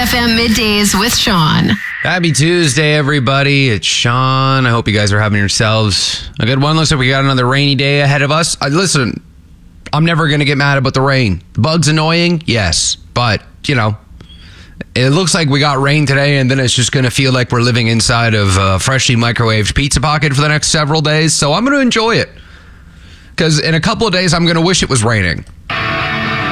FM Middays with Sean. Happy Tuesday, everybody. It's Sean. I hope you guys are having yourselves a good one. Looks like we got another rainy day ahead of us. Listen, I'm never going to get mad about the rain. The bug's annoying, yes. But, you know, it looks like we got rain today, and then it's just going to feel like we're living inside of a freshly microwaved pizza pocket for the next several days. So I'm going to enjoy it. Because in a couple of days, I'm going to wish it was raining.